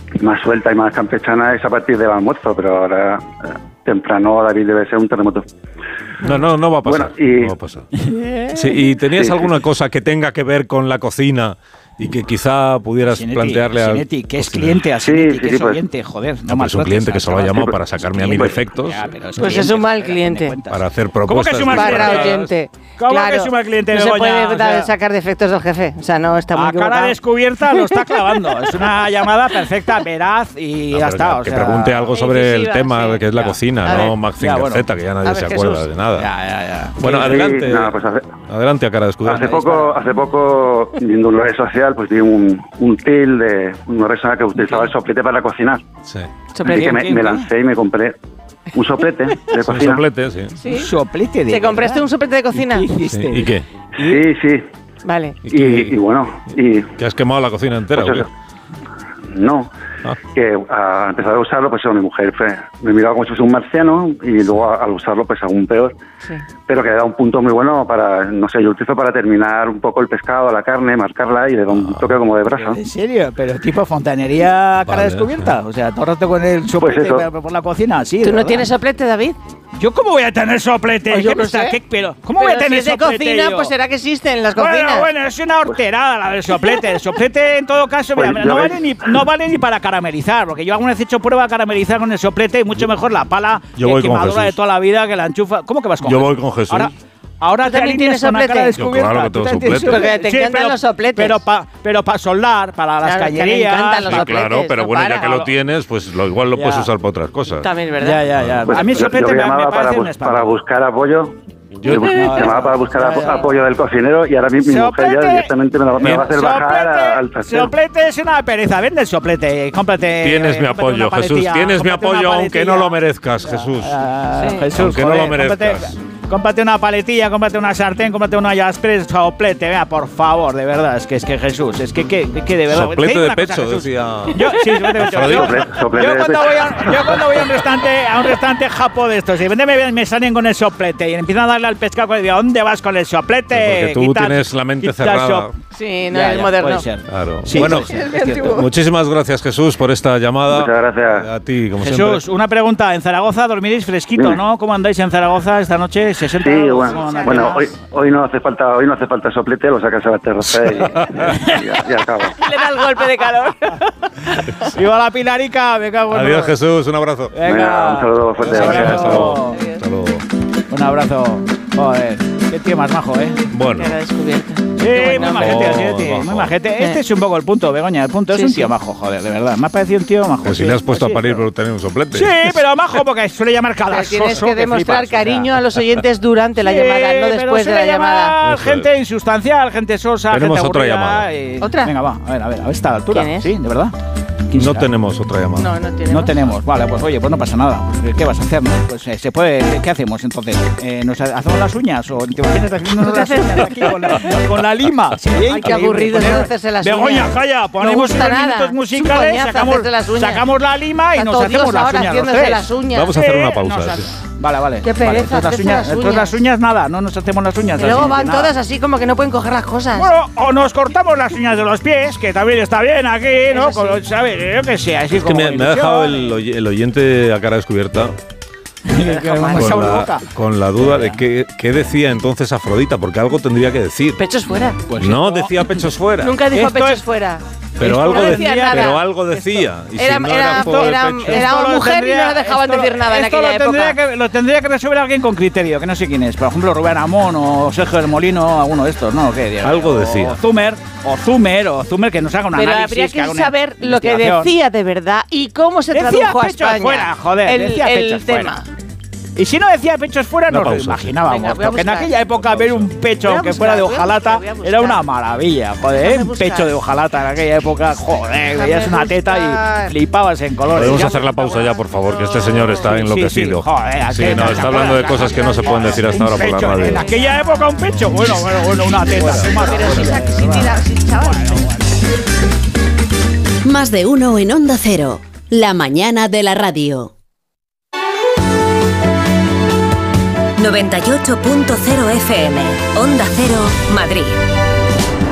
más suelta y más campechana es a partir del almuerzo, pero ahora temprano, David, debe ser un terremoto. No va a pasar. Bueno, no va a pasar. Sí, ¿y tenías alguna cosa que tenga que ver con la cocina y que quizá pudieras plantearle a Sinetti, que es cliente a Sinetti, que es oyente, joder. No, es un cliente que solo ha llamado para sacarme a mí defectos. Pues es un mal cliente. Para hacer propuestas. ¿Cómo que es un mal cliente? Oyente. ¿Cómo claro, que es un mal cliente, no Begoña? se puede sacar defectos del jefe. O sea, no está muy equivocado. A cara descubierta lo está clavando. Es una llamada perfecta, veraz y ya está. Que pregunte algo sobre el tema que es la cocina, no Mazinger Z, que ya nadie se acuerda de nada. Ya. Bueno, adelante. Pues adelante a cara descubierta. Hace poco, viendo una red social, pues vi un reel de una persona que utilizaba el soplete para cocinar. Sí. Así que me lancé y me compré un soplete de cocina. Un soplete, sí. ¿Sí? ¿Un soplete de ¿Te compraste un soplete de cocina? Sí. ¿Y qué? Sí. Vale. Y bueno... ¿Que has quemado la cocina entera pues o qué? No. Que al empezar a usarlo, pues mi mujer me miraba como si fuese un marciano y luego al usarlo, pues aún peor. Sí. Pero que le da un punto muy bueno para, no sé, yo lo utilizo para terminar un poco el pescado, la carne, marcarla y le da un toque como de brasa. ¿En serio? ¿Pero tipo fontanería cara descubierta? O sea, todo el rato con el soplete por la cocina, sí. ¿Tú no tienes soplete, David? ¿Yo cómo voy a tener soplete? Pues yo no sé. ¿Cómo voy a tener si es de soplete cocina, yo? pues será que existe en las cocinas. Bueno, es una horterada la del soplete. El soplete, en todo caso, Pues mira, no vale ni para caramelizar, porque yo alguna vez he hecho prueba de caramelizar con el soplete y mucho mejor la pala quemadura de toda la vida que la enchufa. ¿Cómo que vas con Yo voy con Jesús. Ahora también tienes soplete. Claro que tengo soplete. Porque te encantan los sopletes. Pero para soldar, para las Claro, que me cañerías. encantan los sopletes, Claro, pero no bueno, para. ya que lo tienes, pues igual lo puedes usar para otras cosas. También es verdad. Ya. Pues A mí el soplete me parece un espanto. para buscar apoyo. Yo llamaba para buscar apoyo del cocinero y ahora mi mujer ya directamente me va a hacer bajar al trastero. Soplete es una pereza. Vende el soplete. Cómprate. Tienes mi apoyo, Jesús. Tienes mi apoyo aunque no lo merezcas, Jesús. Jesús, aunque no lo merezcas. Cómprate una paletilla, cómprate una sartén, cómprate una Jaspres, soplete, vea, por favor, de verdad, es que Jesús, es que de verdad. Soplete de pecho, decía. Soplete de pecho. Yo cuando voy a un restaurante japo de estos, y me salen con el soplete y empiezan a darle al pescado y digo, ¿dónde vas con el soplete? Porque tú tienes la mente cerrada. Sí, no es moderno. Puede ser. Claro. Sí, bueno, muchísimas gracias, Jesús, por esta llamada. Muchas gracias. A ti, como Jesús, siempre. una pregunta. En Zaragoza dormiréis fresquito, ¿no? ¿Cómo andáis en Zaragoza esta noche? 60 Sí, bueno, hoy no hace falta soplete, lo sacas a la terraza y ya acaba. Le da el golpe de calor. ¡Viva la Pilarica! Me cago en Adiós, Jesús, un abrazo. Venga, un saludo fuerte. Hasta luego. Un abrazo. Joder, qué tío más majo, ¿eh? Bueno. Cara descubierta. Sí, muy majete, muy majete. Este es un poco el punto, Begoña, el punto. Es un tío majo, joder, de verdad. Me ha parecido un tío majo. Pues si le has puesto a parir por tener un soplete. Sí, pero majo porque suele llamar cada soso. Tienes que demostrar flipas, cariño a los oyentes durante la llamada, no después de la llamada. Gente insustancial, gente sosa, Tenemos gente otra aburrida. llamada. ¿Otra? Venga, va, a ver, está a la altura. ¿Quién es? Sí, de verdad. No tenemos otra llamada. No tenemos. Vale, pues oye, pues no pasa nada. Pues, ¿qué vas a hacer, no? Pues se puede. ¿Qué hacemos entonces? ¿Nos hacemos las uñas? ¿O te imaginas haciéndonos las uñas aquí con la lima? Sí, ay, qué aburrido es hacerse las uñas. Begoña, calla, ponemos unos minutos musicales, sacamos la lima y nos hacemos las uñas. Vamos a hacer una pausa. Vale. Qué pereza hacerse las uñas. Las uñas nada, no nos hacemos las uñas. Y luego van todas así como que no pueden coger las cosas. Bueno, o nos cortamos las uñas de los pies, que también está bien aquí, ¿no? ¿Sabes? Yo que sé, así es que me ha dejado el oyente a cara descubierta. Con la duda de qué decía entonces Afrodita, porque algo tendría que decir. Pechos fuera. Pues no, decía pechos fuera. Nunca dijo pechos fuera. Pero algo decía. Y era mujer y no la dejaban decir nada en aquella época. Lo tendría que resolver alguien con criterio, que no sé quién es. Por ejemplo, Rubén Amón o Sergio del Molino, alguno de estos, ¿no? ¿Qué? Algo decía. O Zumer, que nos haga un pero análisis. Pero habría que saber lo que decía de verdad y cómo se tradujo a España. Fuera, joder, decía pechos tema. Fuera. Y si no decía pechos fuera, nos lo imaginábamos. Porque en aquella época ver un pecho que fuera de hojalata era una maravilla. Joder, un pecho de hojalata en aquella época, joder, veías una teta y flipabas en colores. Podemos hacer la pausa ya, por favor, que este señor está enloquecido. Sí, no, está hablando de cosas que no se pueden decir hasta ahora por la radio. En aquella época un pecho, bueno, una teta. Más de uno en Onda Cero. La mañana de la radio. 98.0 FM, Onda Cero, Madrid.